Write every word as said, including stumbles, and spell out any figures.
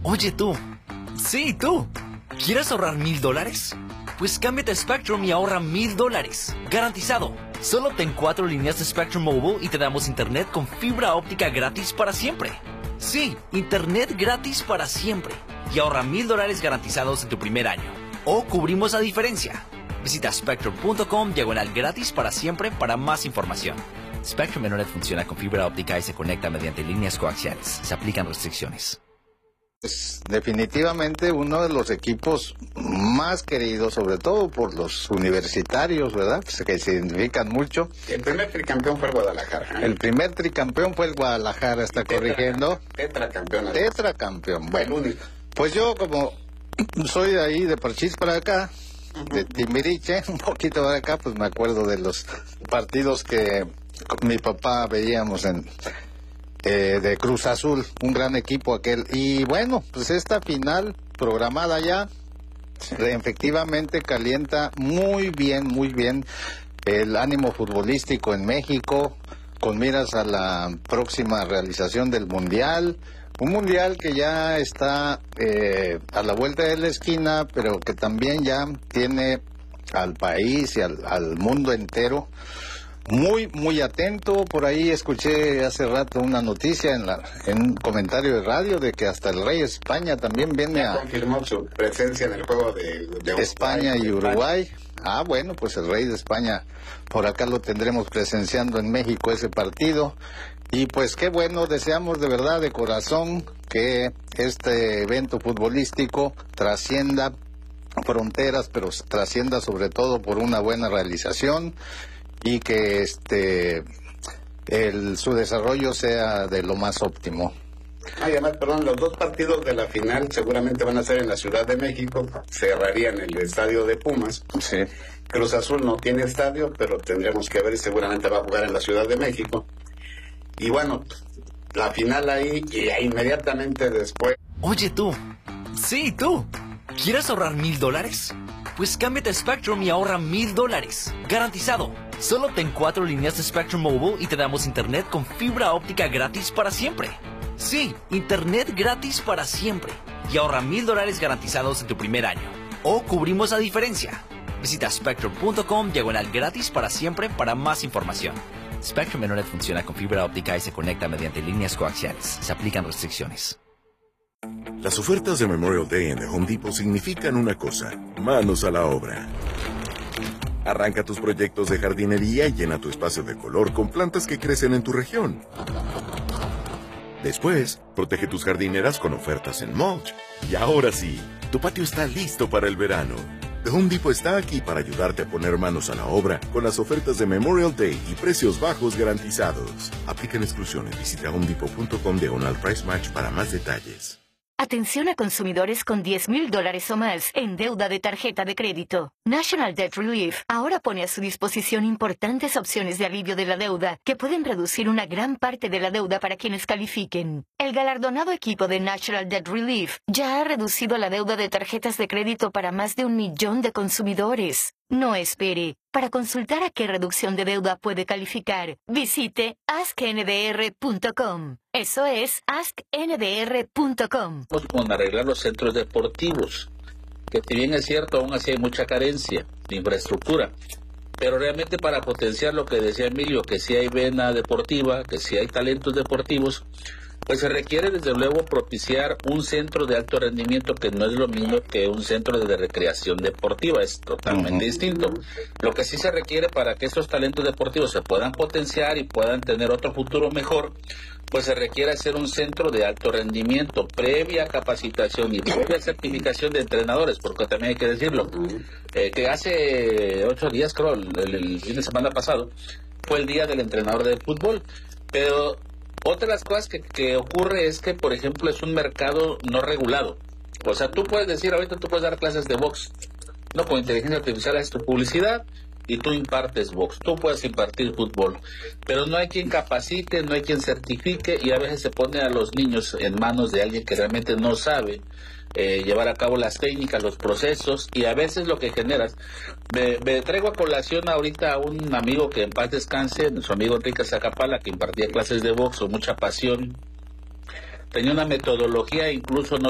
Oye tú, sí tú, ¿quieres ahorrar mil dólares? Pues cámbiate a Spectrum y ahorra mil dólares, garantizado. Solo ten cuatro líneas de Spectrum Mobile y te damos internet con fibra óptica gratis para siempre. Sí, internet gratis para siempre. Y ahorra mil dólares garantizados en tu primer año. O cubrimos la diferencia. Visita spectrum punto com diagonal gratis para siempre para más información. Spectrum Internet funciona con fibra óptica y se conecta mediante líneas coaxiales. Se aplican restricciones. Es definitivamente uno de los equipos más queridos, sobre todo por los universitarios, ¿verdad? Pues que se identifican mucho. El primer tricampeón fue el Guadalajara. El primer tricampeón fue el Guadalajara, está Tetra, corrigiendo. Tetracampeón. Tetracampeón. Bueno, el único. Pues yo como soy de ahí, de Parchís para acá, de Timbiriche, un poquito para acá, pues me acuerdo de los partidos que con mi papá veíamos en... Eh, de Cruz Azul, un gran equipo aquel. Y bueno, pues esta final programada ya, efectivamente calienta muy bien, muy bien el ánimo futbolístico en México, con miras a la próxima realización del Mundial. Un Mundial que ya está eh, a la vuelta de la esquina, pero que también ya tiene al país y al, al mundo entero muy, muy atento. Por ahí escuché hace rato una noticia en, la, en un comentario de radio de que hasta el rey de España también viene a... Confirmó su presencia en el juego de, de España y Uruguay. Ah, bueno, pues el rey de España, por acá lo tendremos presenciando en México ese partido. Y pues qué bueno, deseamos de verdad, de corazón, que este evento futbolístico trascienda fronteras, pero trascienda sobre todo por una buena realización, y que este el su desarrollo sea de lo más óptimo. Además, perdón, los dos partidos de la final seguramente van a ser en la Ciudad de México, cerrarían el estadio de Pumas. Sí. Cruz Azul no tiene estadio, pero tendremos que ver y seguramente va a jugar en la Ciudad de México. Y bueno, la final ahí y inmediatamente después. Oye tú, sí tú, ¿quieres ahorrar mil dólares? Pues cámbiate a Spectrum y ahorra mil dólares, garantizado. Solo ten cuatro líneas de Spectrum Mobile y te damos internet con fibra óptica gratis para siempre. Sí, internet gratis para siempre. Y ahorra mil dólares garantizados en tu primer año. O cubrimos la diferencia. Visita spectrum punto com diagonal gratis para siempre para más información. Spectrum Internet funciona con fibra óptica y se conecta mediante líneas coaxiales. Se aplican restricciones. Las ofertas de Memorial Day en The Home Depot significan una cosa: manos a la obra. Arranca tus proyectos de jardinería y llena tu espacio de color con plantas que crecen en tu región. Después, protege tus jardineras con ofertas en mulch. Y ahora sí, tu patio está listo para el verano. The Home Depot está aquí para ayudarte a poner manos a la obra con las ofertas de Memorial Day y precios bajos garantizados. Aplican exclusiones. Visita home depot punto com diagonal price match para más detalles. Atención a consumidores con diez mil dólares o más en deuda de tarjeta de crédito. National Debt Relief ahora pone a su disposición importantes opciones de alivio de la deuda que pueden reducir una gran parte de la deuda para quienes califiquen. El galardonado equipo de National Debt Relief ya ha reducido la deuda de tarjetas de crédito para más de un millón de consumidores. No espere. Para consultar a qué reducción de deuda puede calificar, visite ask n d r punto com. Eso es ask n d r punto com. Con arreglar los centros deportivos, que si bien es cierto, aún así hay mucha carencia de infraestructura, pero realmente para potenciar lo que decía Emilio, que si hay vena deportiva, que si hay talentos deportivos, pues se requiere desde luego propiciar un centro de alto rendimiento, que no es lo mismo que un centro de recreación deportiva, es totalmente uh-huh. distinto. Lo que sí se requiere para que estos talentos deportivos se puedan potenciar y puedan tener otro futuro mejor, pues se requiere hacer un centro de alto rendimiento, previa capacitación y previa certificación de entrenadores, porque también hay que decirlo, eh, que hace ocho días, creo, el, el fin de semana pasado, fue el día del entrenador de fútbol, pero otra de las cosas que, que ocurre es que, por ejemplo, es un mercado no regulado. O sea, tú puedes decir, ahorita tú puedes dar clases de box, no, con inteligencia artificial haces tu publicidad y tú impartes box, tú puedes impartir fútbol, pero no hay quien capacite, no hay quien certifique, y a veces se pone a los niños en manos de alguien que realmente no sabe eh, llevar a cabo las técnicas, los procesos, y a veces lo que generas. Me, me traigo a colación ahorita a un amigo que en paz descanse, nuestro amigo Enrique Zacapala, que impartía clases de box con mucha pasión. Tenía una metodología, incluso no